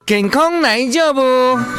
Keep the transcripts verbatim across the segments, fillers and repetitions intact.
健康来照无？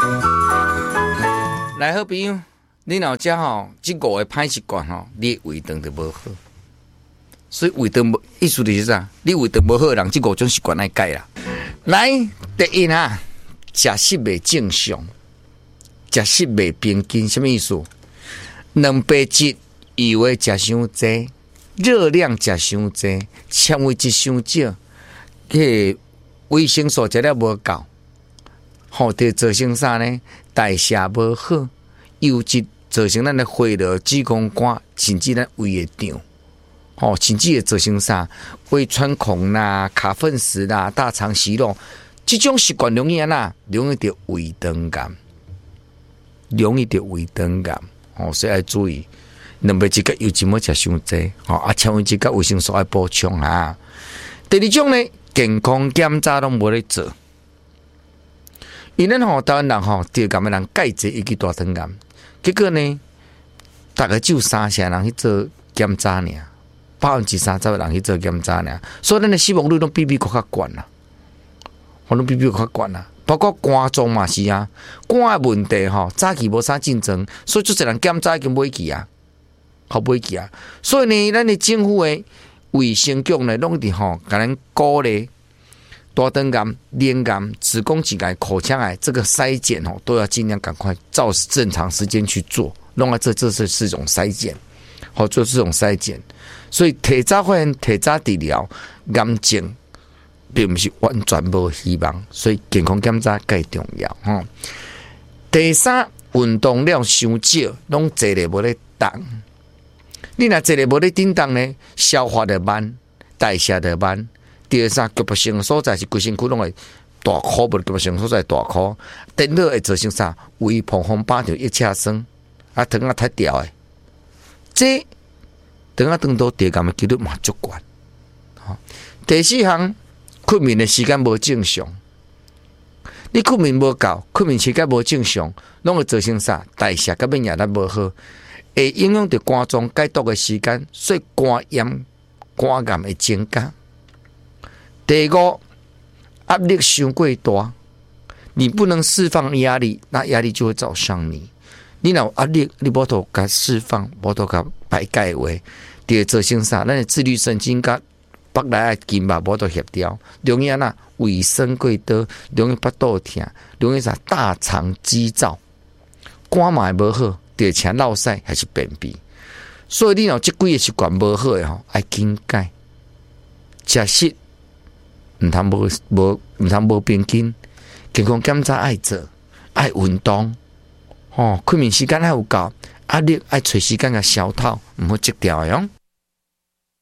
来，好朋友，你老家吼，这五个歹习惯吼，你胃肠就无好。所以胃肠无意思就是啥？你胃肠无好，人这五种习惯来改啦。来，第一啊，食食袂正常，食食袂平均，什么意思？蛋白质以为食伤济，热量食伤济，纤维质伤少，个维生素食了无够，吼，就造成啥呢？代谢无好，油脂造成咱的血流、子宫肝，甚至咱胃的胀。哦，甚至会造成啥胃穿孔啦、卡粪石啦、大肠息肉，这种习惯容易啊呐，容易得胃肠癌，容易得胃肠癌。哦，所以要注意，蛋白质甲油脂莫食伤济，哦，啊，纤维质甲维生素要补充啊。第二种呢，健康检查拢无咧做，因咱吼台湾人吼，低感的人介济一个大肠癌，结果呢，大概只有三成人去做检查尔。百分之三十的人去做检查呢，所以咱的死亡率都比美国较悬啦，我拢比美国较悬啦。包括肝脏嘛是啊，肝的问题吼，早期无啥进程，所以就一人检查已经买去啊，好买去啊。所以呢，咱的政府的卫生局呢，拢伫吼，甲咱鼓励大肠癌、脸癌、子宫颈癌、口腔癌这个筛检吼，都要尽量赶快照正常时间去做，弄啊这这是是一种筛检，好做这种筛检。所以提早发现、提早治疗，癌症并不是完全无希望，所以健康检查更重要。吼，第三，运动量伤少，拢坐咧无咧动。你若坐咧无咧叮当呢，消化就慢，代谢就慢。第二三，局部性所在是规身躯拢会大块，无局部性所在大块，电脑会造成啥？胃膨风巴就一车酸，啊糖啊太掉诶，这。等啊，等到低癌的几率嘛足悬。好，第四项，困眠的时间无正常，你困眠无够，困眠时间无正常，拢会造成啥？代谢甲免疫力无好，会影响到肝脏解毒的时间，所以肝炎、肝癌会增加。第五，压力伤过大，你不能释放压力，那压力就会找上你。你若有压力，你无图甲释放，无图甲排解话，第二造成啥？咱的自律神经甲腹内的筋脉无图协调，容易啊那胃酸过多，容易腹肚痛，容易啥大肠积躁，肝嘛无好，第二请落屎还是便秘。所以你若即几个习惯无好的吼，爱紧改。食食毋通无无毋通无平均，健康检查爱做，爱运动。哦，睡眠时间还有够，压力爱找时间甲消透，毋好积掉的哦。